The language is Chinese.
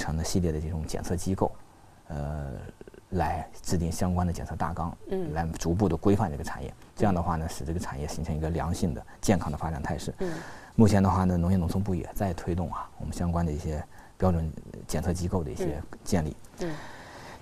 成了系列的这种检测机构，来制定相关的检测大纲，来逐步的规范这个产业。这样的话呢，使这个产业形成一个良性的、健康的发展态势。目前的话呢，农业农村部也在推动我们相关的一些标准检测机构的一些建立。